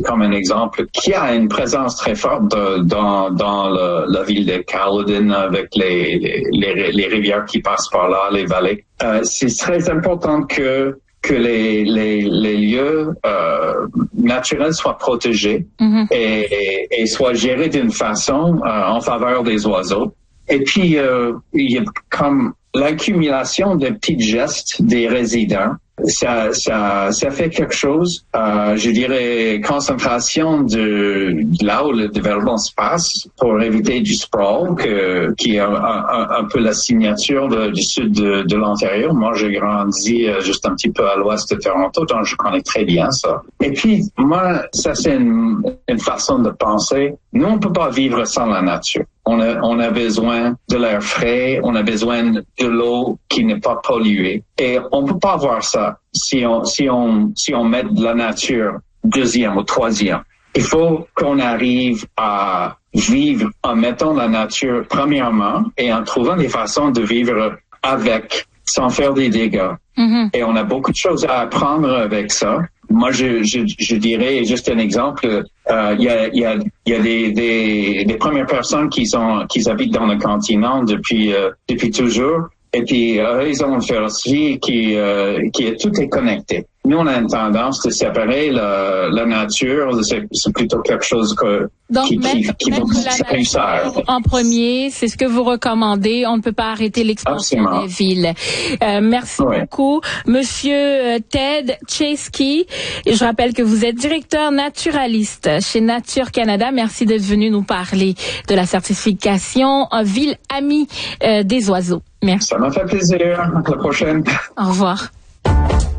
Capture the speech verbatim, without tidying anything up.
comme un exemple, qui a une présence très forte de, dans, dans le, la ville de Caledon avec les, les, les, les rivières qui passent par là, les vallées. Euh, c'est très important que que les, les, les lieux euh, naturels soient protégés mm-hmm. et, et, et soient gérés d'une façon euh, en faveur des oiseaux. Et puis, euh, il y a comme l'accumulation de petits gestes des résidents. Ça, ça, ça fait quelque chose, euh, je dirais, concentration de, de là où le développement se passe pour éviter du sprawl, que, qui est un, un, un peu la signature de, du sud de, de l'Ontario. Moi, j'ai grandi euh, juste un petit peu à l'ouest de Toronto, donc je connais très bien ça. Et puis, moi, ça, c'est une, une façon de penser. Nous, on peut pas vivre sans la nature. On a, on a besoin de l'air frais, on a besoin de l'eau qui n'est pas polluée. Et on peut pas avoir ça si on, si on, si on met de la nature deuxième ou troisième. Il faut qu'on arrive à vivre en mettant la nature premièrement et en trouvant des façons de vivre avec, sans faire des dégâts. Mm-hmm. Et on a beaucoup de choses à apprendre avec ça. Moi, je, je, je dirais, juste un exemple, euh, il y a, il y a, il y a des, des, des premières personnes qui sont, qui habitent dans le continent depuis, euh, depuis toujours. Et puis, euh, ils ont une philosophie qui, euh, qui est, tout est connecté. Nous, on a une tendance de séparer la, la nature, c'est, c'est plutôt quelque chose que, Donc, qui, mettre, qui, qui mettre la nature en premier, c'est ce que vous recommandez. On ne peut pas arrêter l'expansion Absolument. Des villes. Euh, merci ouais. beaucoup, Monsieur Ted Chaskey. Je rappelle que vous êtes directeur naturaliste chez Nature Canada. Merci d'être venu nous parler de la certification Ville Amie euh, des oiseaux. Merci. Ça m'a fait plaisir. À la prochaine. Au revoir.